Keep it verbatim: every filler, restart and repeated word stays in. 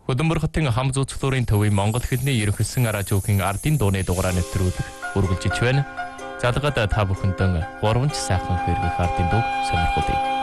Хөдөлмөр хотын хам зууцлуурын төвийн Монгол хэлний ерөнхийлсөн радиогийн ардын дууны дугаараа нэвтрүүлэх үргэлжиж байна. Залгаад та бүхэндээ гурван ч сайхан хэрэгэх ардын дуу сонирхолтой.